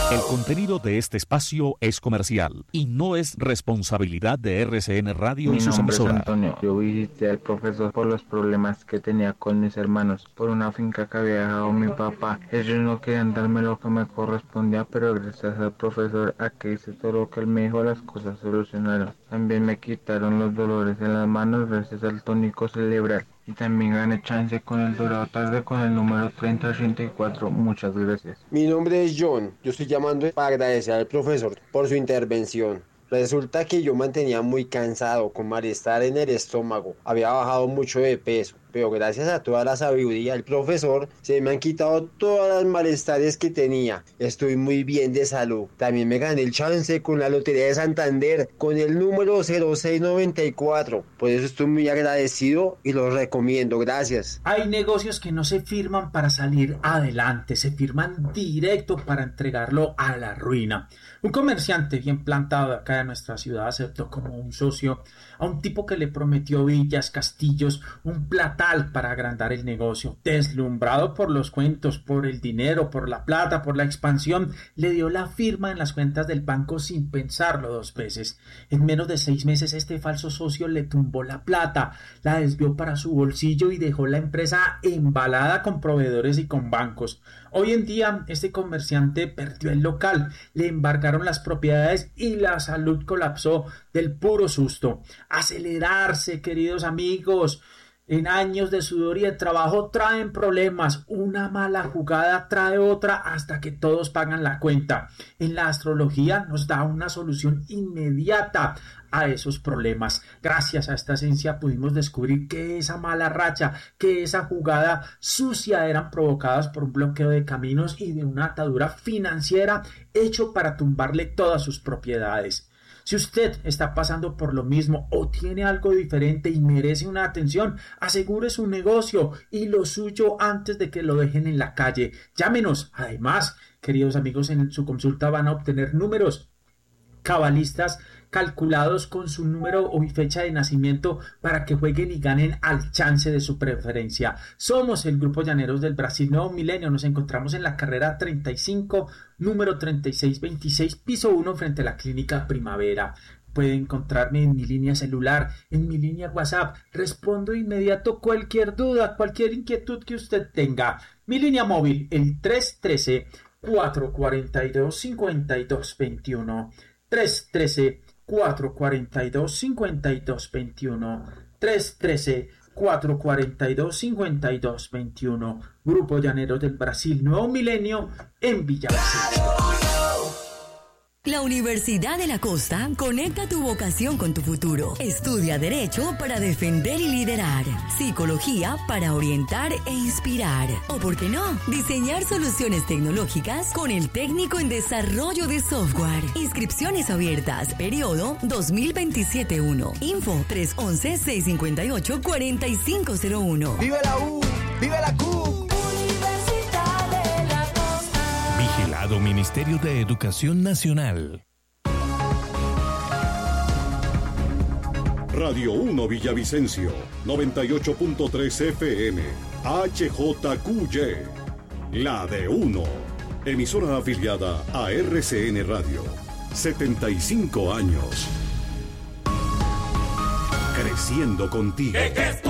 El contenido de este espacio es comercial y no es responsabilidad de RCN Radio y sus emisoras. Mi nombre es Antonio. Yo visité al profesor por los problemas que tenía con mis hermanos por una finca que había dejado mi papá. Ellos no querían darme lo que me correspondía, pero gracias al profesor a que hice todo lo que él me dijo, las cosas solucionaron. También me quitaron los dolores en las manos gracias al tónico cerebral. Y también gané chance con el Dorado Tarde con el número 3084. Muchas gracias. Mi nombre es John. Yo estoy llamando para agradecer al profesor por su intervención. Resulta que yo mantenía muy cansado, con malestar en el estómago. Había bajado mucho de peso, pero gracias a toda la sabiduría del profesor se me han quitado todas las malestares que tenía. Estoy muy bien de salud. También me gané el chance con la Lotería de Santander con el número 0694. Por eso estoy muy agradecido y lo recomiendo. Gracias. Hay negocios que no se firman para salir adelante, se firman directo para entregarlo a la ruina. Un comerciante bien plantado de acá de nuestra ciudad aceptó como un socio a un tipo que le prometió villas, castillos, un platal para agrandar el negocio. Deslumbrado por los cuentos, por el dinero, por la plata, por la expansión, le dio la firma en las cuentas del banco sin pensarlo dos veces. En menos de 6 meses este falso socio le tumbó la plata, la desvió para su bolsillo y dejó la empresa embalada con proveedores y con bancos. Hoy en día este comerciante perdió el local, le embargaron las propiedades y la salud colapsó del puro susto. Acelerarse, queridos amigos. En años de sudor y de trabajo traen problemas. Una mala jugada trae otra hasta que todos pagan la cuenta. En la astrología nos da una solución inmediata a esos problemas. Gracias a esta esencia pudimos descubrir que esa mala racha, que esa jugada sucia eran provocadas por un bloqueo de caminos y de una atadura financiera hecho para tumbarle todas sus propiedades. Si usted está pasando por lo mismo o tiene algo diferente y merece una atención, asegure su negocio y lo suyo antes de que lo dejen en la calle. Llámenos. Además, queridos amigos, en su consulta van a obtener números cabalistas calculados con su número y fecha de nacimiento para que jueguen y ganen al chance de su preferencia. Somos el Grupo Llaneros del Brasil Nuevo Milenio. Nos encontramos en la carrera 35, número 3626, piso 1, frente a la Clínica Primavera. Puede encontrarme en mi línea celular, en mi línea WhatsApp. Respondo de inmediato cualquier duda, cualquier inquietud que usted tenga. Mi línea móvil, el 313-442-5221. 313-442-5221. 313-442-5221. Grupo Llaneros del Brasil Nuevo Milenio en Villavicencio. La Universidad de la Costa conecta tu vocación con tu futuro. Estudia Derecho para defender y liderar. Psicología para orientar e inspirar. O, ¿por qué no?, diseñar soluciones tecnológicas con el técnico en desarrollo de software. Inscripciones abiertas. Periodo 2027-1. Info 311-658-4501. ¡Vive la U! ¡Vive la Q! Vigilado Ministerio de Educación Nacional. Radio 1 Villavicencio, 98.3 FM, HJQY, la de 1. Emisora afiliada a RCN Radio. 75 años. Creciendo contigo.